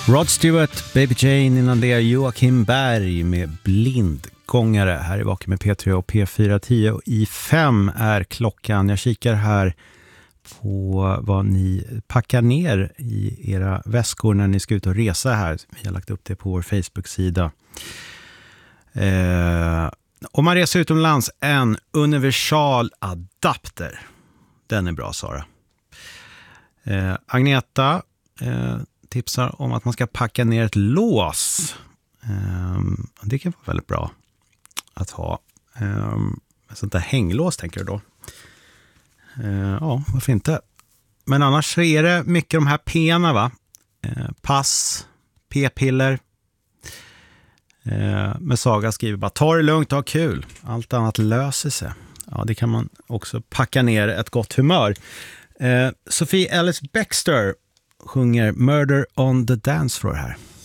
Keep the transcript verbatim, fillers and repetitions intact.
Rod Stewart, Baby Jane, innan det Joakim Berg med Blindgångare. Här är Vaken med P tre och P fyra tio i fem är klockan. Jag kikar här på vad ni packar ner i era väskor när ni ska ut och resa här. Vi har lagt upp det på vår Facebook-sida. Eh, om man reser utomlands, en universal adapter. Den är bra, Sara. Eh, Agneta eh, tipsar om att man ska packa ner ett lås. Um, det kan vara väldigt bra att ha. Um, ett sånt där hänglås, tänker du då? Uh, ja, varför inte? Men annars så är det mycket de här pena, va? Uh, pass, p-piller. Uh, men Saga skriver bara, ta det lugnt och ha kul. Allt annat löser sig. Ja, det kan man också packa ner ett gott humör. Uh, Sophie Ellis Bextor sjunger Murder on the Dance Floor här.